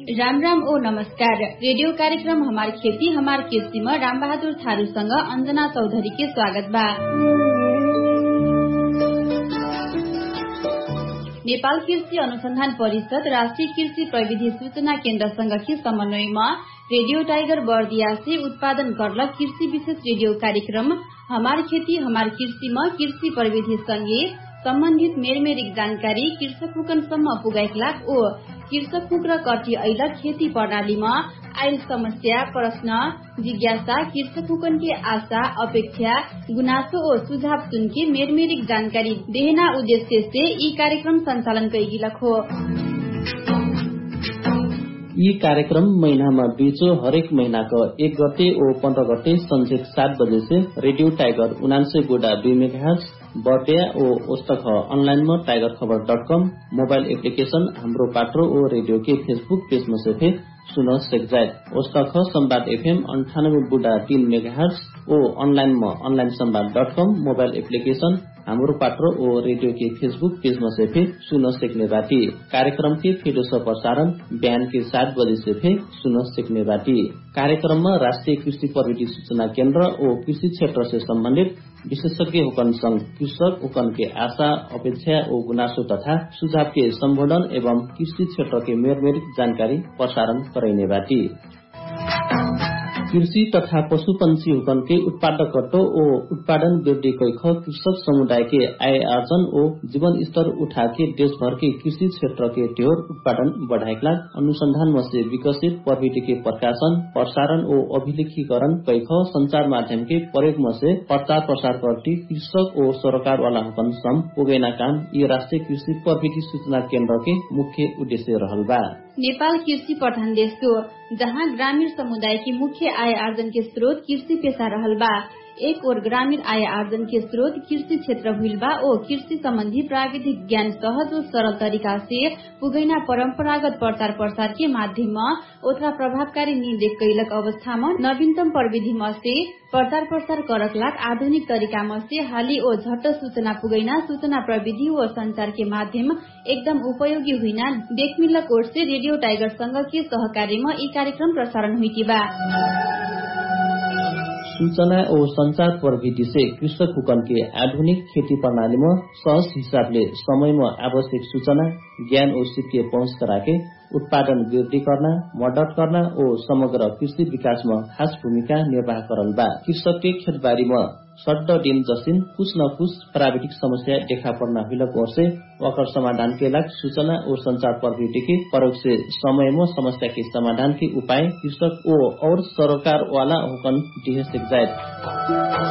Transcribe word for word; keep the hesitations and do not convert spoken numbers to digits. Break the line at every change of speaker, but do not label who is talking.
राम राम ओ नमस्कार। रेडियो कार्यक्रम हमार खेती हमार कृषि में राम बहादुर थारू संग अंजना चौधरी के स्वागत बा। नेपाल कृषि अनुसंधान परिषद राष्ट्रीय कृषि प्रविधि सूचना केन्द्र संघ के समन्वय में रेडियो टाइगर बर्दिया से उत्पादन करल कृषि विशेष रेडियो कार्यक्रम हमार खेती हमार कृषि में कृषि प्रविधि संगे सम्बन्धित मेरमेरिक जानकारी कृषक हुकनसम्म पुगाइलाक ओ कृषक हुक्र कटी अइलक खेती प्रणाली में आयल समस्या प्रश्न जिज्ञासा कृषक हुकन के आशा अपेक्षा गुनासो और सुझाव सुन के मेरमेरिक जानकारी देना उद्देश्य से ई कार्यक्रम संचालन कइगिलक हो।
यी कार्यक्रम महीना में बीचो हरेक महीना का एक गते और पंद्रह गते संझेक सात बजे से रेडियो टाइगर उनानसे गोडा दुई मेगाहर्ज बर्दिया और ओस्तक ऑनलाइन में टाइगर खबर डट कम मोबाइल एप्लीकेशन हाम्रो पात्रो और रेडियो के फेसबुक पेज में से फिर सुन सकजायत ओस्तक संवाद एफएम अंठानब्बे बुडा तीन मेगाहर्ज और ऑनलाइन में ऑनलाइन संवाद डट कम मोबाइल एप्लीकेशन हाम्रो पात्रो और रेडियो के फेसबुक पेज में से फिर सुन सकने बाटी। कार्यक्रम के फिर प्रसारण बिहान के सात बजे से फिर सुन सकने बाटी। कार्यक्रम में राष्ट्रीय कृषि प्रविधि सूचना केन्द्र और कृषि क्षेत्र से संबंधित विशेषज्ञ हुकन संघ कृषक हुकन के आशा अपेक्षा और गुनासो तथा सुझाव के संबोधन एवं कृषि क्षेत्र के मेरमेरिक जानकारी प्रसारण कराइने बाटी। कृषि तथा पशुपंछी हुकन के उत्पादकत्व और उत्पादन वृद्धि कैख कृषक समुदाय के आय आर्जन और जीवन स्तर उठा के देश भर के कृषि क्षेत्र के ढेर उत्पादन बढ़ाइला अनुसंधान में से विकसित प्रविधि के प्रकाशन प्रसारण और अभिलेखीकरण कैख संचार माध्यम के प्रयोग में से प्रचार प्रसार करती कृषक और सरकार वाला हुकन सम पुगेना काम ये राष्ट्रीय कृषि प्रविधि सूचना केन्द्र के मुख्य उद्देश्य रहल बा।
नेपाल कृषि प्रधान देश हो जहाँ ग्रामीण समुदाय की मुख्य आय आर्जन के स्रोत कृषि पेशा रहल बा। एक और ग्रामीण आय आर्जन के स्रोत कृषि क्षेत्र हुइल बा और कृषि संबंधी प्राविधिक ज्ञान सहज और सरल तरीका से पुगैना परंपरागत प्रचार प्रसार के माध्यम में ओथरा प्रभावकारी निर्देश कैलक अवस्था में नवीनतम प्रविधि में से प्रचार प्रसार करकलाक आधुनिक तरीका में से हाली और झट्ट सूचना पुगैना सूचना प्रविधि और संचार के माध्यम एकदम उपयोगी हुइना देख मिलक ओर से रेडियो टाइगर संघ के सहकार्य में ई कार्यक्रम प्रसारण हुई बा।
सूचना और संचार प्रविधि से कृषक हुकन के आधुनिक खेती प्रणाली में सहज हिसाब ले समय में आवश्यक सूचना ज्ञान और सीख के पहुंच करा के उत्पादन वृद्धि करना मदद करना और समग्र कृषि विकास में खास भूमिका निर्वाह करल बा। कृषक के खेतबारी में सड्ड दिन जसिन कुछ न कुछ प्राविधिक समस्या देखा पड़ना हिलक ओर से वकर समाधान के लाग सूचना और संचार प्रविधि के प्रयोग से समय में समस्या के समाधान के उपाय कृषक और सरकार वाला हुकन दिहे सकजायत।